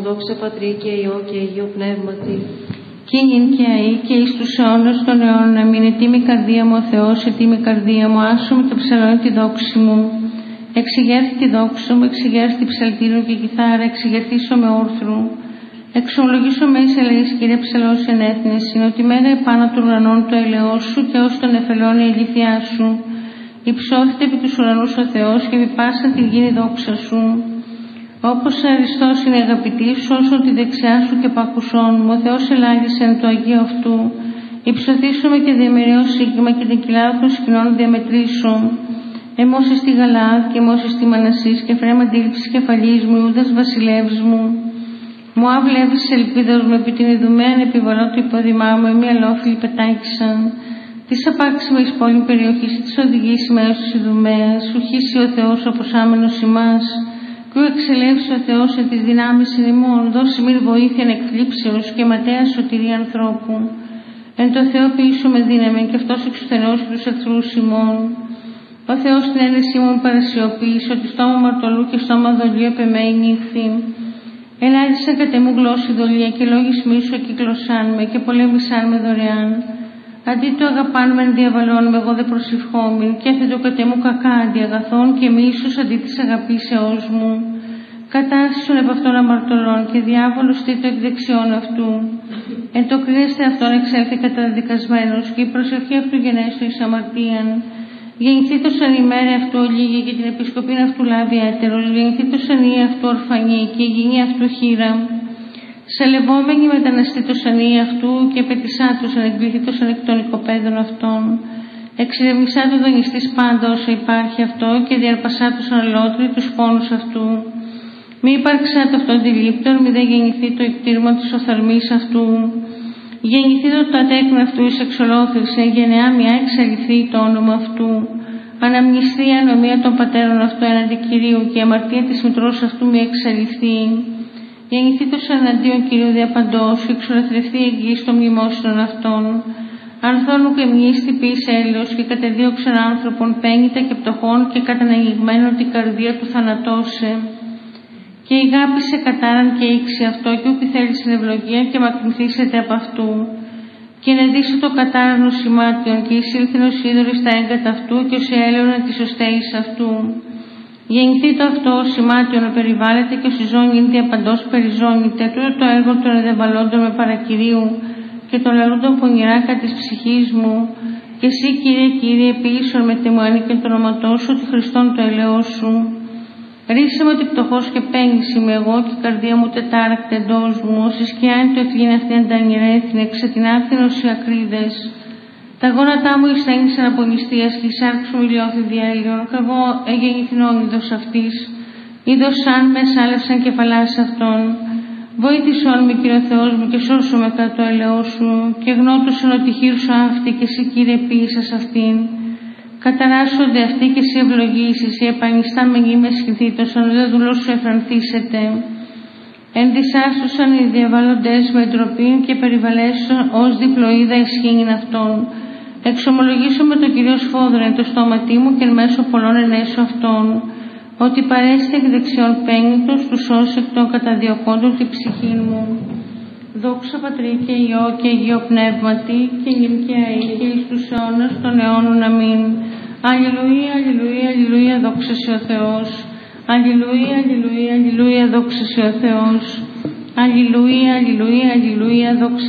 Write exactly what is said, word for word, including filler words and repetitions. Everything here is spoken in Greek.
Δόξα Πατρί και Υιό και Αγίο Πνεύματι. Και νυν και αεί και εις τους αιώνας των αιώνων. Αμήν. Ετοίμη καρδία μου ο Θεός, ετοίμη καρδία μου, άσου μου και ψαλώνει τη δόξη μου. Εξηγέρθη τη δόξη μου, εξηγέρθη ψαλτήρου και κιθάρα, εξηγερθήσω με όρθρου. Εξομολογήσω με εις ελεείς, Κύριε ψαλός εν έθνης, είναι ότι μέρα επάνω του ουρανών το ελαιός σου και ως τον εφελών η ηλίθειά σου. Υψώθητε επί τους ουρανούς ο Θεός και επί πάσα τη γη η δόξα σου. Όπως αριστός είναι αγαπητή σου, όσο τη δεξιά σου και πακουσών μου, ο Θεός ελάγησε εν το Αγίο αυτού. Υψωθήσουμε και διαμερέω σύγχυμα και την κοιλάδα των σκηνών διαμετρήσω. Εμώσε στη Γαλάδ και εμώσε στη Μανασής και φρέμα αντίληψης κεφαλής μου, Ιούδας βασιλεύς μου. Μου άβλευσης ελπίδας μου, επί την Ιδουμαίαν επιβαλώ το υπόδημά μου, εμεί αλόφιλοι πετάχησαν. Της απάξιμης πόλη περιοχής της οδηγήσει μέρος της Ιδουμαίας, σου χύσει ο Θεός όπως άμενος ημάς. Κι ου εξελεύσει ο Θεός εν τις δυνάμεις ημών, δώσει μη βοήθεια εκθλίψεως και ματέα σωτηρία ανθρώπου. Εν το Θεό ποιήσω με δύναμη και αυτός εξουθενώσει τους εχθρούς ημών. Ο Θεός την ένεση μου παρασιοποίησε, ότι στόμα μαρτωλού και στόμα δολίου επεμένη νύχθη. Ελάτησαν κατ' εμού γλώσση δολία και λόγοι μίσου εκυκλωσάν με και πολέμησάν με δωρεάν. Αντί το αγαπάν μεν διαβαλών με εγώ δε προσευχόμην και έθετο κατ' εμού κακά αντί αγαθών και μίσους αντί της αγαπήσεώς μου. Κατάσυσον επ' αυτών αμαρτωλών και διάβολος τίτο εκ δεξιών αυτού. Εν το κρίνεστε αυτόν εξέλθει καταδικασμένος και η προσευχή αυτού γενέστο εις αμαρτίαν. Γεννηθήτως εν ημέρα αυτού ολίγη και την επισκοπήν αυτού λάβει έτερος. Γεννηθήτως εν η αυτού ορφανή και η γυνή αυτού χείρα. Σελευόμενοι μεταναστήτως εν η αυτού και πετισάτως εν εκκληθήτως εν εκ των οικοπαίδων αυτών. Εξερευνησάτω δονηστής πάντα όσο υπάρχει αυτό και διαρπασάτως αναλότρι τους πόνους αυτού. Μη υπάρξάτω αυτόν τη λήπτον, μη δε γεννηθεί το εκτήρμα της οθαλμής αυτού. Γεννηθεί το τέκνο αυτού εις εξολόθρησε, γενεά μια εξαλειφθεί το όνομα αυτού. Αναμνηστεί η ανομία των πατέρων αυτού εναντί Κυρίου και η αμαρτία της μητρός αυτού μη εξαλειφθεί. Γεννηθεί το εναντίον Κυρίου διαπαντός και εξολοθρευτεί η εγγύη των μνημόσυνων αυτών. Ανθώνου και μνήστη ποιης έλεος και κατεδίωξαν άνθρωπον πένητα και πτωχών και καταναγιγμένο την καρδία του θανατώσε. Και ηγάπησε κατάραν και ήξη αυτό και ούκη θέλει στην ευλογία και μακρυνθήσετε από αυτού. Και ενεδίσω το κατάραν ως σημάτιον και εισήλθεν ως είδωρη στα έγκατα αυτού και ως έλεονα της οστέης αυτού. Γεννηθεί το αυτό ως σημάτιον να περιβάλλεται και ως η ζώνη είναι διαπαντός περιζώνητε, τούτο το έργο των εδεβαλόντων με παρακυρίου και των λαλούντων πονηρά κατά της ψυχής μου. Και εσύ, Κύριε, Κύριε, επίησον με τιμωάνη και το όνοματό σου, ότι Χριστόν το ελαιό σου. Ρίσε με ότι πτωχός και πένης είμαι εγώ και η καρδία μου τετάρακτε εντός μου, ως η σκιά είναι το ευλήν αυτή αντανηρέθινε, ξετινάχθην ως οι ακρίδες. Τα γόνατά μου εισθένησαν από νηστείας και η σάρξ μου ηλιώθη διέλειον, κι εγώ εγεννηθυνόν είδος αυτής. Είδος σαν με σάλευσαν κεφαλάς αυτών. Βοήθησόν με, Κύριε Θεός μου, και σώσου με κατά το ελαιό σου, και γνώτουσαν ότι χείρσου αυτή και εσύ, Κύριε, ποιήσας αυτήν. Καταράσσονται αυτοί και εσύ ευλογήσεις, οι επανιστά με γη με σχηθήτως, αν δεν δουλό σου εφρανθήσετε. Ενδυσάσουσαν οι διαβάλλοντες με ντροπή και περιβαλέσσον ως διπλοίδα ισχύειν αυτών. Εξομολογήσω με τον Κύριο σφόδρον εν το στόματί μου και εν μέσω πολλών ενέσω αυτών, ότι παρέστη εκ δεξιών πένητος του σώσει εκ των καταδιωκόντων τη ψυχή μου. Δόξα Πατρί και Υιό και Αγίο Πνεύματι, και νυν και αεί και εις τους αιώνας των αιώνων. Αμήν. Αλληλούια, αλληλούια, αλληλούια, δόξα σε ο Θεός. Αλληλούια, αλληλούια, αλληλούια, δόξα σε ο Θεός. Αλληλούια, αλληλούια, αλληλούια, δόξα